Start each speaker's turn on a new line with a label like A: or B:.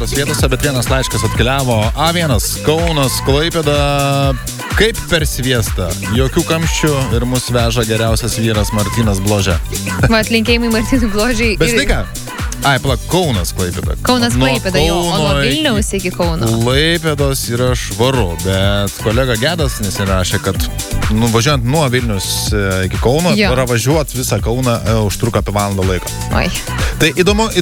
A: Vietose, bet vienas laiškas atkeliavo. A1, Kaunas, Klaipėda, kaip per sviestą. Jokių kamščių ir mus veža geriausias vyras Martynas Bložė.
B: Vat, linkėjimai Martynui Bložiai.
A: Bet štai ką? Ai, Kaunas, Klaipėda.
B: Kaunas, Klaipėda, jo, o nuo Vilniaus iki Kauno.
A: Klaipėdos yra švaru, bet kolega Gedas nesirašė, kad važiuojant nuo Vilnius iki Kauno, pravažiuot visą Kauną užtruko apie valandą laiko.
B: Oi.
A: Tai įdomu